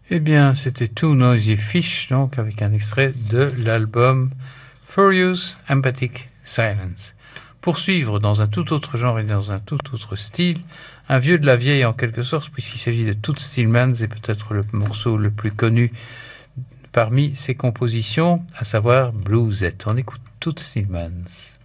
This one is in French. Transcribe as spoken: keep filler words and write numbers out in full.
Eh bien, c'était Two Noisy Fish, donc, avec un extrait de l'album Furious Empathic Silence. Poursuivre dans un tout autre genre et dans un tout autre style, un vieux de la vieille en quelque sorte, puisqu'il s'agit de Toots Thielemans et peut-être le morceau le plus connu parmi ses compositions, à savoir Bluesette. On écoute Toots Thielemans.